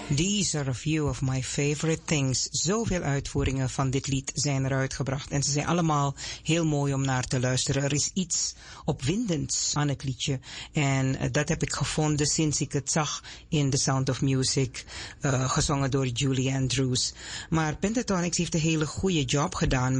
These are a few of my favorite things. Zoveel uitvoeringen van dit lied zijn er uitgebracht. En ze zijn allemaal heel mooi om naar te luisteren. Er is iets opwindends aan het liedje. En dat heb ik gevonden sinds ik het zag in The Sound of Music. Gezongen door Julie Andrews. Maar Pentatonix heeft een hele goede job gedaan